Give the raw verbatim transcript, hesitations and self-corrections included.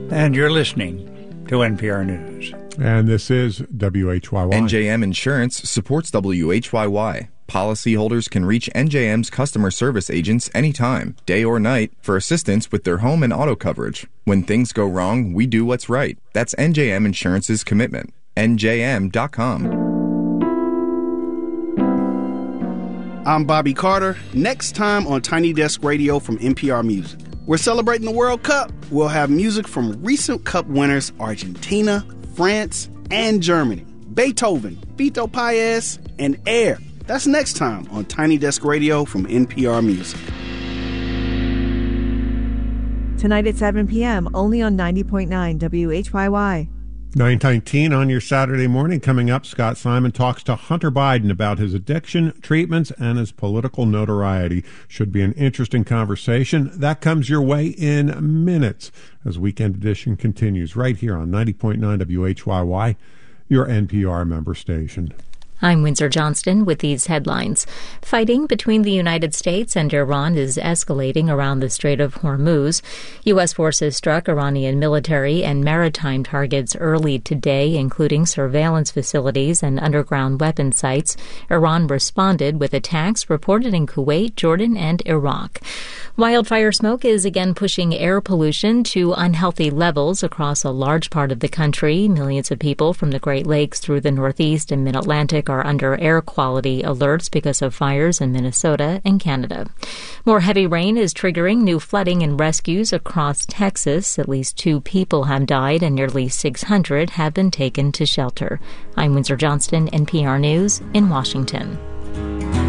And you're listening to N P R News. And this is W H Y Y. N J M Insurance supports W H Y Y. Policyholders can reach N J M's customer service agents anytime, day or night, for assistance with their home and auto coverage. When things go wrong, we do what's right. That's N J M Insurance's commitment. N J M dot com. I'm Bobby Carter. Next time on Tiny Desk Radio from N P R Music. We're celebrating the World Cup. We'll have music from recent Cup winners Argentina, France, and Germany. Beethoven, Fito Paez, and Air. That's next time on Tiny Desk Radio from N P R Music. Tonight at seven p.m., only on ninety point nine W H Y Y. nine nineteen on your Saturday morning. Coming up, Scott Simon talks to Hunter Biden about his addiction, treatments, and his political notoriety. Should be an interesting conversation. That comes your way in minutes as Weekend Edition continues right here on ninety point nine W H Y Y, your N P R member station. I'm Windsor Johnston with these headlines. Fighting between the United States and Iran is escalating around the Strait of Hormuz. U S forces struck Iranian military and maritime targets early today, including surveillance facilities and underground weapon sites. Iran responded with attacks reported in Kuwait, Jordan, and Iraq. Wildfire smoke is again pushing air pollution to unhealthy levels across a large part of the country. Millions of people from the Great Lakes through the Northeast and Mid-Atlantic are under air quality alerts because of fires in Minnesota and Canada. More heavy rain is triggering new flooding and rescues across Texas. At least two people have died and nearly six hundred have been taken to shelter. I'm Windsor Johnston, N P R News in Washington.